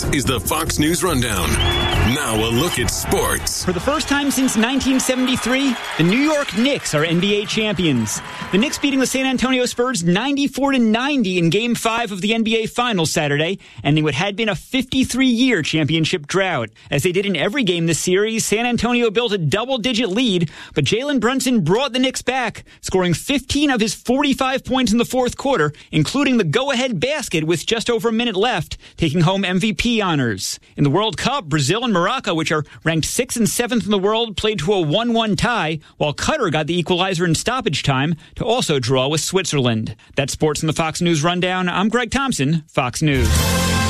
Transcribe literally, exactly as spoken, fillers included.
is the Fox News Rundown. Now a look at sports. For the first time since nineteen seventy-three, the New York Knicks are N B A champions. The Knicks beating the San Antonio Spurs ninety-four to ninety in Game five of the N B A Finals Saturday, ending what had been a fifty-three-year championship drought. As they did in every game this series, San Antonio built a double-digit lead, but Jalen Brunson brought the Knicks back, scoring fifteen of his forty-five points in the fourth quarter, including the go-ahead basket with just over a minute left, taking home M V P honors. In the World Cup, Brazil and Morocco, which are ranked sixth and seventh in the world, played to a one one tie, while Qatar got the equalizer in stoppage time to also draw with Switzerland. That's sports in the Fox News Rundown. I'm Greg Thompson, Fox News.